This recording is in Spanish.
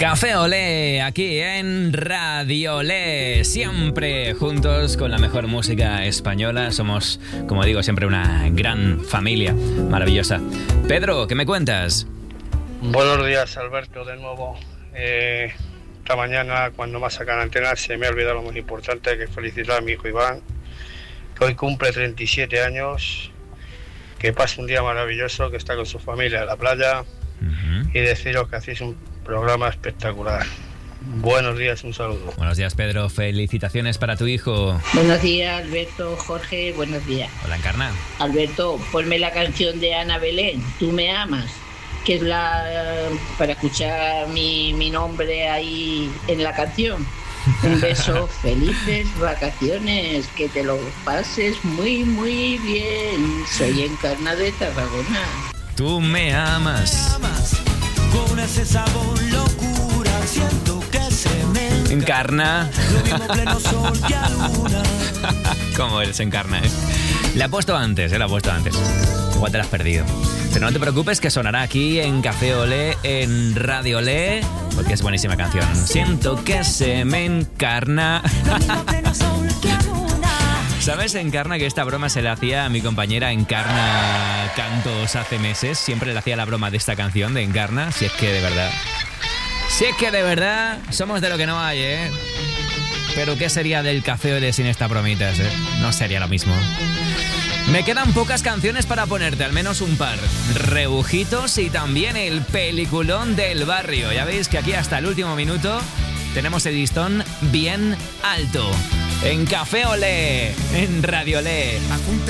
Café Olé, aquí en Radio Olé, siempre juntos con la mejor música española. Somos, como digo, siempre una gran familia, maravillosa. Pedro, ¿qué me cuentas? Buenos días, Alberto, de nuevo. Esta mañana, cuando me sacan antena, se me ha olvidado lo más importante, que felicitar a mi hijo Iván, que hoy cumple 37 años, que pase un día maravilloso, que está con su familia en la playa, y deciros que hacéis un programa espectacular. Buenos días, un saludo. Buenos días, Pedro, felicitaciones para tu hijo. Buenos días, Alberto, Jorge, buenos días. Hola, Encarna. Alberto, ponme la canción de Ana Belén, Tú me amas, que es para escuchar mi nombre ahí en la canción. Un beso, felices vacaciones, que te lo pases muy, muy bien. Soy Encarna de Tarragona. Tú me amas. Con ese sabor, locura, siento que se me Encarna. Lo mismo pleno sol que a luna. ¿Cómo eres, Encarna? La he puesto antes, la he puesto antes. Igual te la has perdido. Pero no te preocupes, que sonará aquí en Café Olé, en Radio Olé, porque es buenísima canción. Siento que se me encarna. ¿Sabes, Encarna, que esta broma se le hacía a mi compañera Encarna Cantos hace meses? Siempre le hacía la broma de esta canción de Encarna, si es que de verdad... Si es que de verdad somos de lo que no hay, ¿eh? Pero ¿qué sería del Café Olé sin estas bromitas, eh? No sería lo mismo. Me quedan pocas canciones para ponerte, al menos un par. Rebujitos y también el peliculón del barrio. Ya veis que aquí hasta el último minuto tenemos el listón bien alto. En Café Olé, en Radio Olé.